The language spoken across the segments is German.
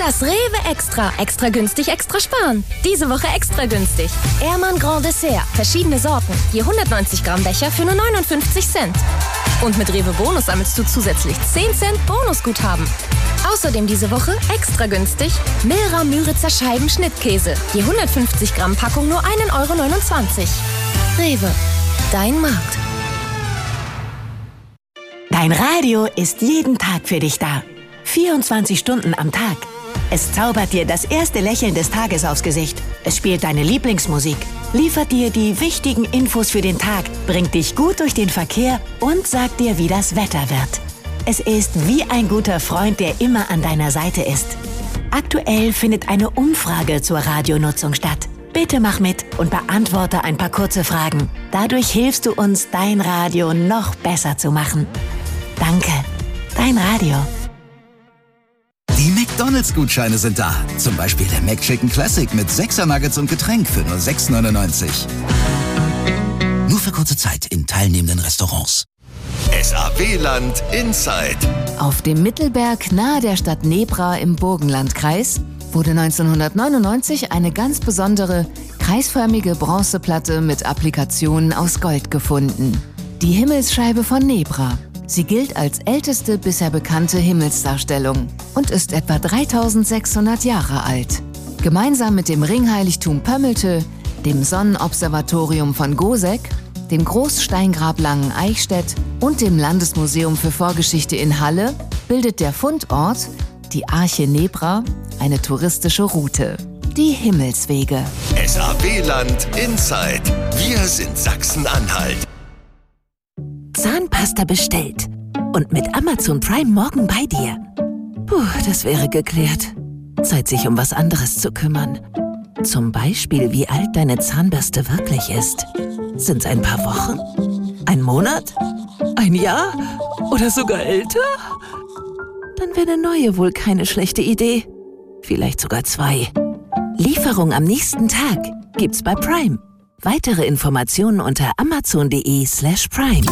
Das Rewe Extra. Extra günstig, extra sparen. Diese Woche extra günstig. Ehrmann Grand Dessert. Verschiedene Sorten. Je 190 Gramm Becher für nur 59 Cent. Und mit Rewe Bonus sammelst du zusätzlich 10 Cent Bonusguthaben. Außerdem diese Woche extra günstig Milra Müritzer Scheiben Schnittkäse. Je 150 Gramm Packung nur 1,29 €. Rewe. Dein Markt. Dein Radio ist jeden Tag für dich da. 24 Stunden am Tag. Es zaubert dir das erste Lächeln des Tages aufs Gesicht. Es spielt deine Lieblingsmusik, liefert dir die wichtigen Infos für den Tag, bringt dich gut durch den Verkehr und sagt dir, wie das Wetter wird. Es ist wie ein guter Freund, der immer an deiner Seite ist. Aktuell findet eine Umfrage zur Radionutzung statt. Bitte mach mit und beantworte ein paar kurze Fragen. Dadurch hilfst du uns, dein Radio noch besser zu machen. Danke. Dein Radio. Die McDonald's-Gutscheine sind da. Zum Beispiel der McChicken Classic mit 6er Nuggets und Getränk für nur 6,99 €. Nur für kurze Zeit in teilnehmenden Restaurants. SAW-Land Inside. Auf dem Mittelberg nahe der Stadt Nebra im Burgenlandkreis wurde 1999 eine ganz besondere, kreisförmige Bronzeplatte mit Applikationen aus Gold gefunden. Die Himmelsscheibe von Nebra. Sie gilt als älteste bisher bekannte Himmelsdarstellung und ist etwa 3600 Jahre alt. Gemeinsam mit dem Ringheiligtum Pömmelte, dem Sonnenobservatorium von Goseck, dem Großsteingrab Langen-Eichstätt und dem Landesmuseum für Vorgeschichte in Halle bildet der Fundort, die Arche Nebra, eine touristische Route. Die Himmelswege. SAW-Land Inside. Wir sind Sachsen-Anhalt. Zahnpasta bestellt. Und mit Amazon Prime morgen bei dir. Puh, das wäre geklärt. Zeit, sich um was anderes zu kümmern. Zum Beispiel, wie alt deine Zahnbürste wirklich ist. Sind's ein paar Wochen? Ein Monat? Ein Jahr? Oder sogar älter? Dann wäre eine neue wohl keine schlechte Idee. Vielleicht sogar 2. Lieferung am nächsten Tag gibt's bei Prime. Weitere Informationen unter amazon.de/prime.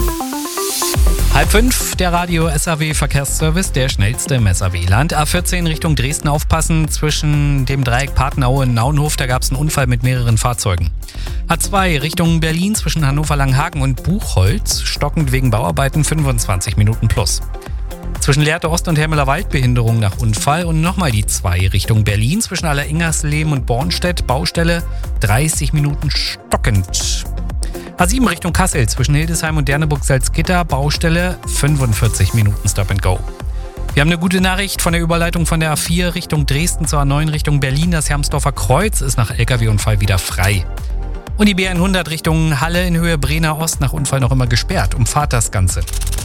4:30, der Radio SAW Verkehrsservice, der schnellste im SAW-Land. A14 Richtung Dresden aufpassen, zwischen dem Dreieck Patenaue und Naunhof, da gab es einen Unfall mit mehreren Fahrzeugen. A2 Richtung Berlin zwischen Hannover-Langenhagen und Buchholz, stockend wegen Bauarbeiten 25 Minuten plus. Zwischen Lehrte Ost und Hermeler Wald Behinderung nach Unfall und nochmal die 2 Richtung Berlin zwischen Alleringersleben und Bornstedt, Baustelle 30 Minuten stockend. A7 Richtung Kassel zwischen Hildesheim und Derneburg-Salzgitter, Baustelle 45 Minuten Stop and Go. Wir haben eine gute Nachricht von der Überleitung von der A4 Richtung Dresden zur A9 Richtung Berlin. Das Hermsdorfer Kreuz ist nach LKW-Unfall wieder frei. Und die B100 Richtung Halle in Höhe Brenner Ost nach Unfall noch immer gesperrt. Umfahrt das Ganze.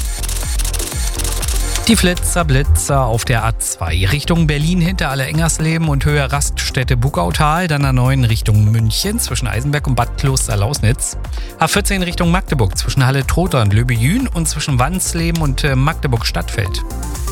Die Blitzer auf der A2 Richtung Berlin hinter Allerengersleben und Höhe Raststätte Buckautal, dann A9 Richtung München zwischen Eisenberg und Bad Kloster-Lausnitz. A14 Richtung Magdeburg zwischen Halle-Trotha und Löbejün und zwischen Wansleben und Magdeburg-Stadtfeld.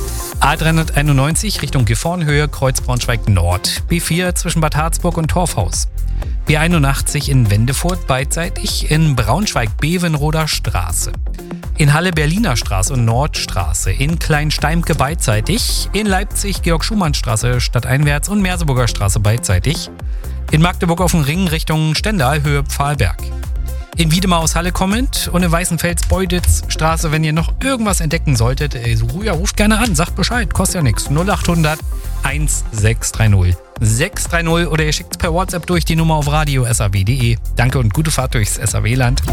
A391 Richtung Gifhorn Höhe Kreuz-Braunschweig Nord. B4 zwischen Bad Harzburg und Torfhaus. B81 in Wendefurt beidseitig, in Braunschweig-Bevenroder Straße. In Halle Berliner Straße und Nordstraße, in Kleinsteimke beidseitig, in Leipzig Georg-Schumann-Straße stadteinwärts und Merseburger Straße beidseitig, in Magdeburg auf dem Ring Richtung Stendal Höhe Pfahlberg. In Wiedemar aus Halle kommend und in Weißenfels-Beuditz-Straße, wenn ihr noch irgendwas entdecken solltet, ruft gerne an, sagt Bescheid, kostet ja nichts. 0800 1630 630 oder ihr schickt es per WhatsApp durch die Nummer auf radio.saw.de. Danke und gute Fahrt durchs SAW-Land.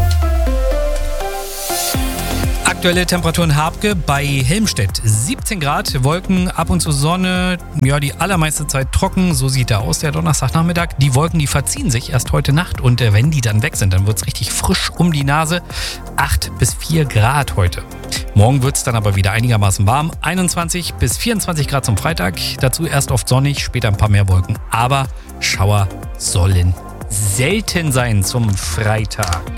Aktuelle Temperaturen Habke bei Helmstedt 17 Grad, Wolken, ab und zu Sonne, ja die allermeiste Zeit trocken, so sieht er aus, der Donnerstagnachmittag. Die Wolken, die verziehen sich erst heute Nacht und wenn die dann weg sind, dann wird es richtig frisch um die Nase. 8 bis 4 Grad heute. Morgen wird es dann aber wieder einigermaßen warm, 21 bis 24 Grad zum Freitag, dazu erst oft sonnig, später ein paar mehr Wolken, aber Schauer sollen selten sein zum Freitag.